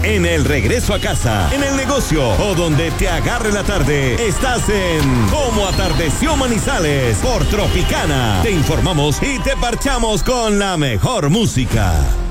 en el regreso a casa, en el negocio o donde te agarre la tarde. Estás en Cómo Atardeció Manizales por Tropicana. Te informamos y te parchamos con la mejor música.